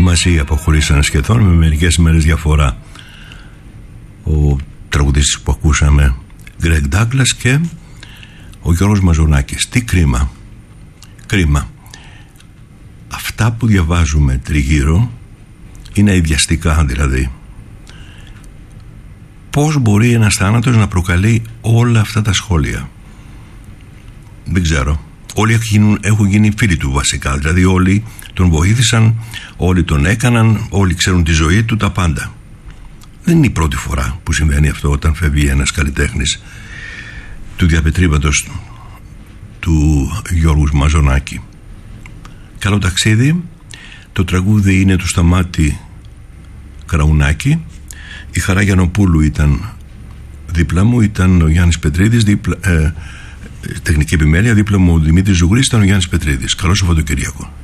μαζί αποχωρήσανε σχεδόν με μερικές μέρες διαφορά ο τραγουδιστής που ακούσαμε, Γκρέγκ Ντάγκλας, και ο Γιώργος Μαζονάκης. Τι κρίμα, κρίμα. Αυτά που διαβάζουμε τριγύρω είναι αηδιαστικά, δηλαδή. Πώς μπορεί ένας θάνατος να προκαλεί όλα αυτά τα σχόλια? Δεν ξέρω. Όλοι έχουν γίνει φίλοι του βασικά, δηλαδή όλοι τον βοήθησαν, όλοι τον έκαναν, όλοι ξέρουν τη ζωή του, τα πάντα. Δεν είναι η πρώτη φορά που συμβαίνει αυτό όταν φεύγει ένας καλλιτέχνης του διαπετρήματος του Γιώργου Μαζονάκη. Καλό ταξίδι. Το τραγούδι είναι του Σταμάτη Κραουνάκη. Η Χαρά Γιαννοπούλου ήταν δίπλα μου, ήταν ο Γιάννης Πετρίδης, τεχνική επιμέλεια, δίπλα μου ο Δημήτρης Ζουγρής, ήταν ο Γιάννης Πετρίδης. Καλό Σαββατοκύριακο.